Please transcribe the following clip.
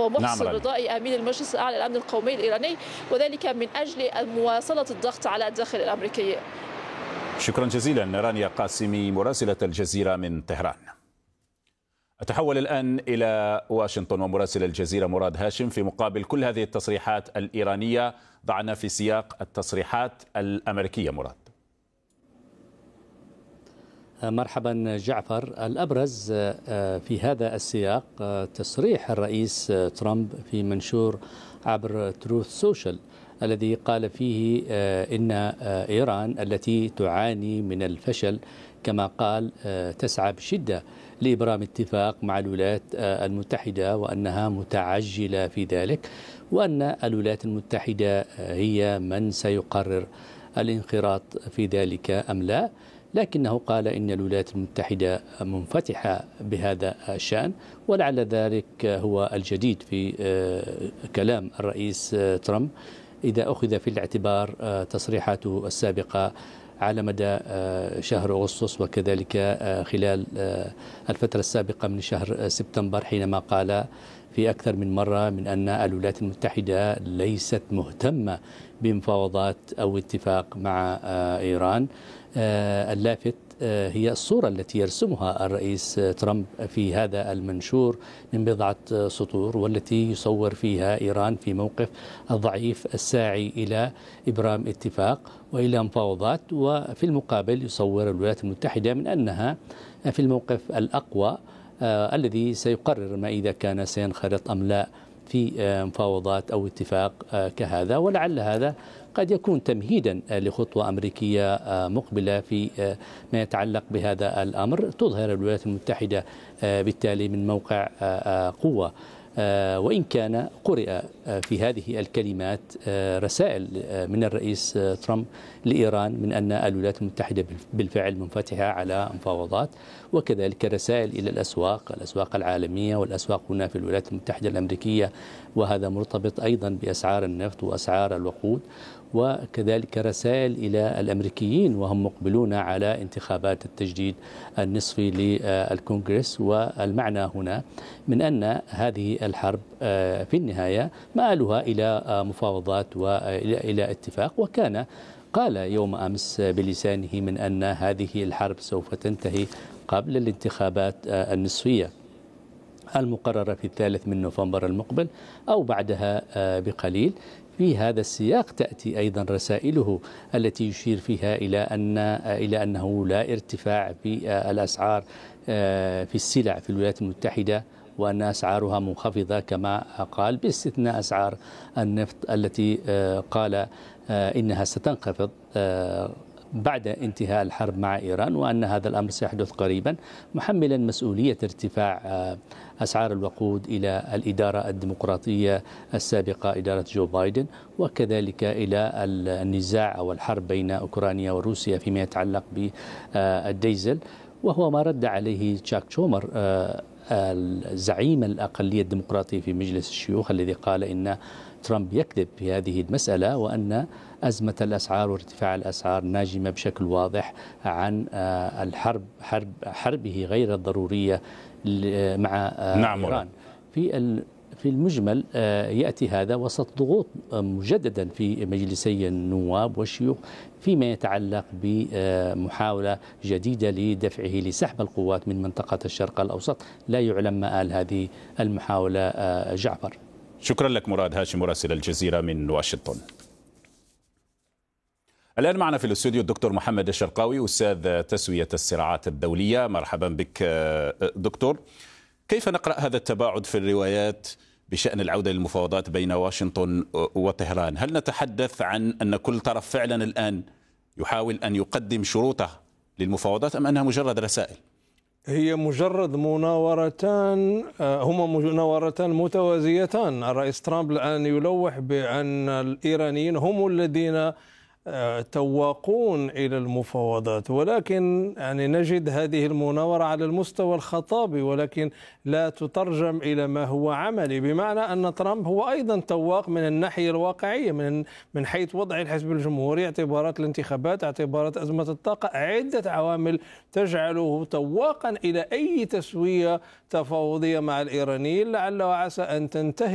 هو نعم محسن رنا. رضائي أمين المجلس الأعلى للأمن القومي الإيراني، وذلك من أجل مواصلة الضغط على الداخل الأمريكي. شكرا جزيلا رانيا قاسمي مراسلة الجزيرة من طهران. أتحول الآن إلى واشنطن ومراسل الجزيرة مراد هاشم. في مقابل كل هذه التصريحات الإيرانية ضعنا في سياق التصريحات الأمريكية. مراد. مرحبا جعفر. الأبرز في هذا السياق تصريح الرئيس ترامب في منشور عبر تروث سوشيال الذي قال فيه إن إيران التي تعاني من الفشل كما قال تسعى بشدة لإبرام اتفاق مع الولايات المتحدة، وأنها متعجلة في ذلك، وأن الولايات المتحدة هي من سيقرر الانخراط في ذلك أم لا. لكنه قال إن الولايات المتحدة منفتحة بهذا الشأن، ولعل ذلك هو الجديد في كلام الرئيس ترامب إذا أخذ في الاعتبار تصريحاته السابقة على مدى شهر أغسطس، وكذلك خلال الفترة السابقة من شهر سبتمبر، حينما قال في أكثر من مرة من أن الولايات المتحدة ليست مهتمة بمفاوضات أو اتفاق مع إيران. اللافت هي الصورة التي يرسمها الرئيس ترامب في هذا المنشور من بضعة سطور، والتي يصور فيها إيران في موقف الضعيف الساعي إلى إبرام اتفاق وإلى مفاوضات، وفي المقابل يصور الولايات المتحدة من أنها في الموقف الأقوى الذي سيقرر ما إذا كان سينخرط أم لا في مفاوضات أو اتفاق كهذا. ولعل هذا قد يكون تمهيدا لخطوة أمريكية مقبلة في ما يتعلق بهذا الأمر، تظهر الولايات المتحدة بالتالي من موقع قوة. وإن كان قرئ في هذه الكلمات رسائل من الرئيس ترامب لإيران من أن الولايات المتحدة بالفعل منفتحة على مفاوضات، وكذلك رسائل إلى الأسواق العالمية والأسواق هنا في الولايات المتحدة الأمريكية، وهذا مرتبط أيضا بأسعار النفط وأسعار الوقود، وكذلك رسائل إلى الأمريكيين وهم مقبلون على انتخابات التجديد النصفي للكونغرس. والمعنى هنا من أن هذه الحرب في النهاية مآلها إلى مفاوضات وإلى اتفاق. وكان قال يوم أمس بلسانه من أن هذه الحرب سوف تنتهي قبل الانتخابات النصفية المقررة في 3 نوفمبر المقبل أو بعدها بقليل. في هذا السياق تأتي أيضا رسائله التي يشير فيها إلى أنه لا ارتفاع في الأسعار في السلع في الولايات المتحدة، وأن أسعارها منخفضة كما قال، باستثناء أسعار النفط التي قال إنها ستنخفض بعد انتهاء الحرب مع إيران، وأن هذا الأمر سيحدث قريبا، محملا مسؤولية ارتفاع أسعار الوقود إلى الإدارة الديمقراطية السابقة إدارة جو بايدن، وكذلك إلى النزاع أو الحرب بين أوكرانيا وروسيا فيما يتعلق بالديزل. وهو ما رد عليه تشاك شومر الزعيم الأقلية الديمقراطية في مجلس الشيوخ، الذي قال إن ترامب يكذب في هذه المسألة، وأن أزمة الأسعار وارتفاع الأسعار ناجمة بشكل واضح عن حربه غير الضرورية مع إيران. في المجمل يأتي هذا وسط ضغوط مجددا في مجلسي النواب والشيوخ فيما يتعلق بمحاولة جديدة لدفعه لسحب القوات من منطقة الشرق الأوسط. لا يعلم مآل هذه المحاولة جعفر. شكرا لك مراد هاشم مراسل الجزيرة من واشنطن. الآن معنا في الاستوديو الدكتور محمد الشرقاوي أستاذ تسوية الصراعات الدولية. مرحبا بك دكتور. كيف نقرأ هذا التباعد في الروايات بشأن العودة للمفاوضات بين واشنطن وطهران؟ هل نتحدث عن أن كل طرف فعلا الآن يحاول أن يقدم شروطه للمفاوضات، أم أنها مجرد رسائل؟ هي مجرد مناورتان، هما مناورتان متوازيتان. الرئيس ترامب الآن يلوح بأن الإيرانيين هم الذين تواقون إلى المفاوضات، ولكن يعني نجد هذه المناورة على المستوى الخطابي، ولكن لا تترجم إلى ما هو عملي، بمعنى أن ترامب هو أيضا تواق من الناحية الواقعية، من حيث وضع الحزب الجمهوري، اعتبارات الانتخابات، اعتبارات أزمة الطاقة، عدة عوامل تجعله تواقا إلى أي تسوية تفاوضية مع الإيرانيين، لعل وعسى أن تنتهي